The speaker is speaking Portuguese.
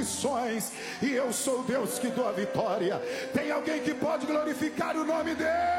e eu sou Deus que dou a vitória. Tem alguém que pode glorificar o nome dele?